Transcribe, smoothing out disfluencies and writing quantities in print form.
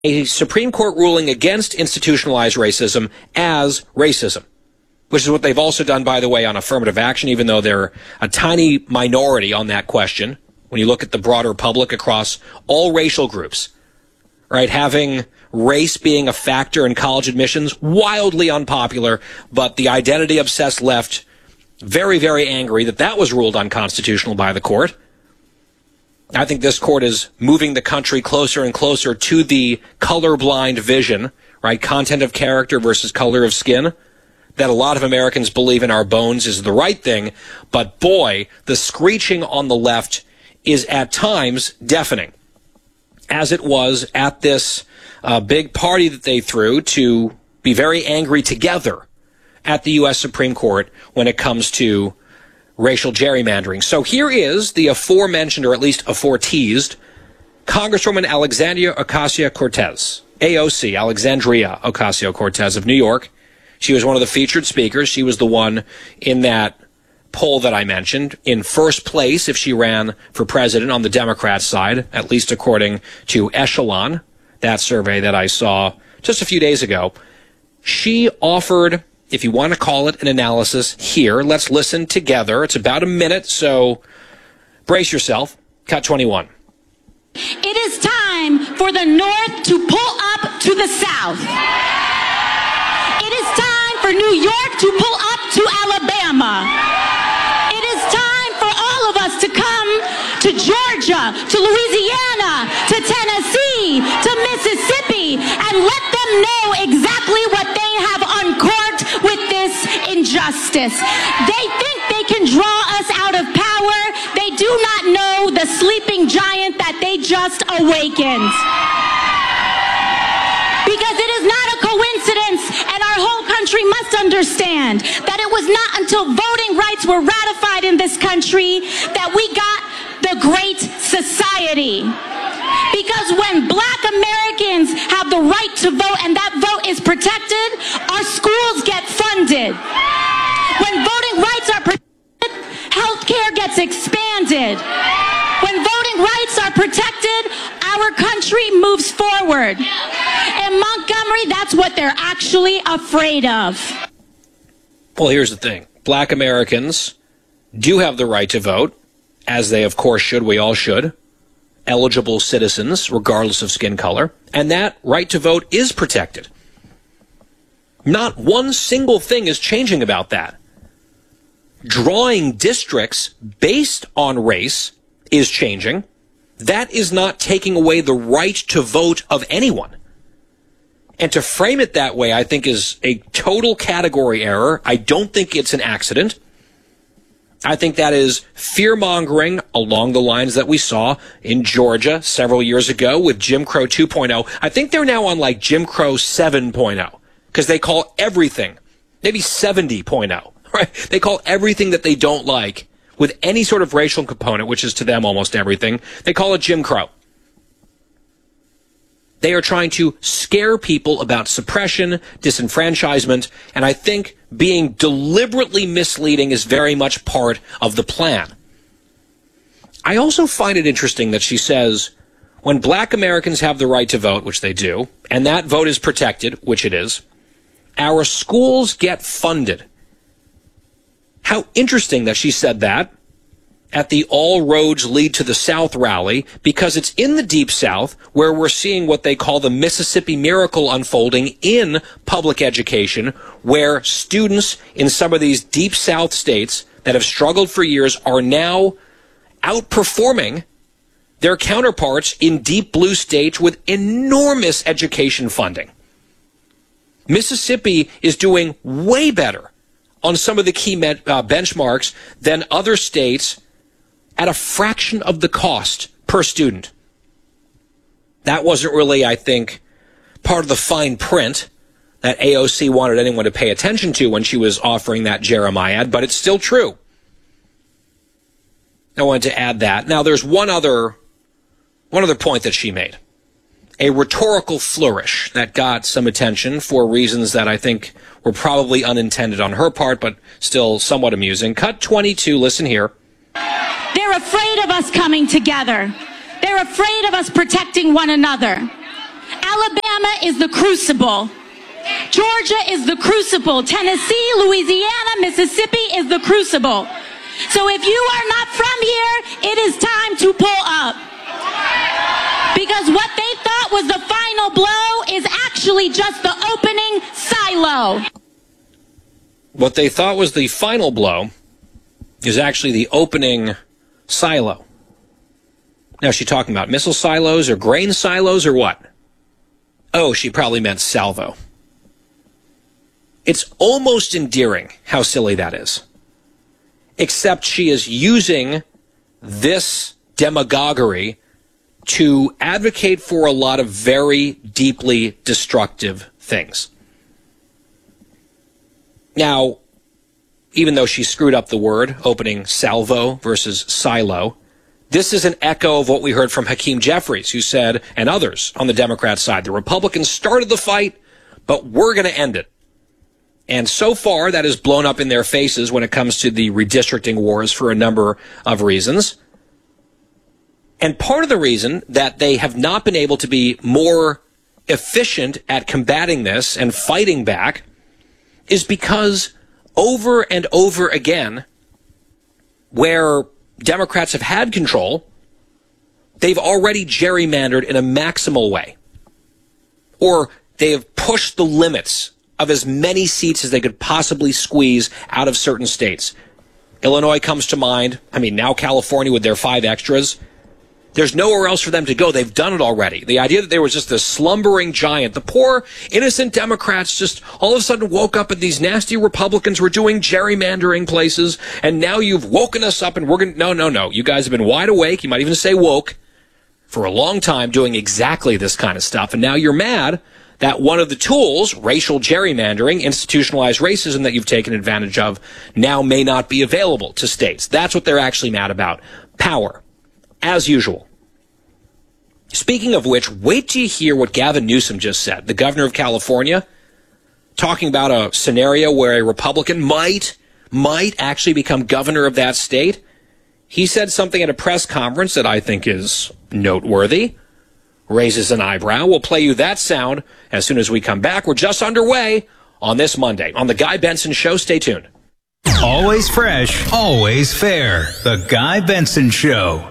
a Supreme Court ruling against institutionalized racism as racism, which is what they've also done, by the way, on affirmative action, even though they're a tiny minority on that question. When you look at the broader public across all racial groups, right, having race being a factor in college admissions, wildly unpopular, but the identity-obsessed left very, very angry that that was ruled unconstitutional by the court. I think this court is moving the country closer and closer to the colorblind vision, right, content of character versus color of skin, that a lot of Americans believe in our bones is the right thing. But boy, the screeching on the left is at times deafening, as it was at this big party that they threw to be very angry together at the U.S. Supreme Court when it comes to racial gerrymandering. So here is the aforementioned, or at least aforeteased, Congresswoman Alexandria Ocasio-Cortez, AOC, Alexandria Ocasio-Cortez of New York. She was one of the featured speakers. She was the one in that poll that I mentioned, in first place if she ran for president on the Democrat side, at least according to Echelon, that survey that I saw just a few days ago. She offered, if you want to call it an analysis, here. Let's listen together. It's about a minute, so brace yourself. Cut 21. It is time for the North to pull up to the South. It is time for New York to pull up to Alabama. It is time for all of us to come to Georgia, to Louisiana, to Tennessee, to Mississippi, and let them know exactly what they have uncorked with this injustice. They think they can draw us out of power. They do not know the sleeping giant that they just awakened. Because it is not a coincidence, and our whole country must understand that it was not until voting rights were ratified in this country that we got the Great Society. Because when Black Americans have the right to vote and that vote is protected, our schools get funded. When voting rights are protected, health care gets expanded. When voting rights are protected, our country moves forward. In Montgomery, that's what they're actually afraid of. Well, here's the thing. Black Americans do have the right to vote, as they, of course, should. We all should. Eligible citizens, regardless of skin color. And that right to vote is protected. Not one single thing is changing about that. Drawing districts based on race is changing. That is not taking away the right to vote of anyone. And to frame it that way, I think, is a total category error. I don't think it's an accident. I think that is fear-mongering along the lines that we saw in Georgia several years ago with Jim Crow 2.0. I think they're now on like Jim Crow 7.0 because they call everything, maybe 70.0, right? They call everything that they don't like with any sort of racial component, which is to them almost everything, they call it Jim Crow. They are trying to scare people about suppression, disenfranchisement, and I think being deliberately misleading is very much part of the plan. I also find it interesting that she says when Black Americans have the right to vote, which they do, and that vote is protected, which it is, our schools get funded. How interesting that she said that at the All Roads Lead to the South rally, because it's in the Deep South where we're seeing what they call the Mississippi Miracle unfolding in public education, where students in some of these Deep South states that have struggled for years are now outperforming their counterparts in Deep Blue states with enormous education funding. Mississippi is doing way better on some of the key benchmarks than other states at a fraction of the cost per student. That wasn't really, I think, part of the fine print that AOC wanted anyone to pay attention to when she was offering that Jeremiah, but it's still true. I wanted to add that. Now, there's one other point that she made. A rhetorical flourish that got some attention for reasons that I think were probably unintended on her part, but still somewhat amusing. Cut 22, listen here. They're afraid of us coming together. They're afraid of us protecting one another. Alabama Alabama is the crucible. Georgia is the crucible. Tennessee, Louisiana, Mississippi is the crucible. So if you are not from here, it is time to pull up. Because what they thought was the final blow is actually just the opening silo. What they thought was the final blow is actually the opening silo. Now, is she talking about missile silos or grain silos or what? Oh, she probably meant salvo. It's almost endearing how silly that is. Except she is using this demagoguery to advocate for a lot of very deeply destructive things. Now, even though she screwed up the word, opening salvo versus silo, this is an echo of what we heard from Hakeem Jeffries, who said, and others on the Democrat side, the Republicans started the fight, but we're going to end it. And so far, that has blown up in their faces when it comes to the redistricting wars for a number of reasons. And part of the reason that they have not been able to be more efficient at combating this and fighting back is because over and over again, where Democrats have had control, they've already gerrymandered in a maximal way. Or they have pushed the limits of as many seats as they could possibly squeeze out of certain states. Illinois comes to mind. I mean, now California with their 5 extras. There's nowhere else for them to go. They've done it already. The idea that there was just this slumbering giant, the poor, innocent Democrats just all of a sudden woke up and these nasty Republicans were doing gerrymandering places, and now you've woken us up and we're going to... No. You guys have been wide awake. You might even say woke for a long time doing exactly this kind of stuff, and now you're mad that one of the tools, racial gerrymandering, institutionalized racism that you've taken advantage of, now may not be available to states. That's what they're actually mad about. Power. As usual. Speaking of which, wait till you hear what Gavin Newsom just said, the governor of California, talking about a scenario where a Republican might actually become governor of that state. He said something at a press conference that I think is noteworthy, raises an eyebrow. We'll play you that sound as soon as we come back. We're just underway on this Monday on The Guy Benson Show. Stay tuned. Always fresh, always fair. The Guy Benson Show.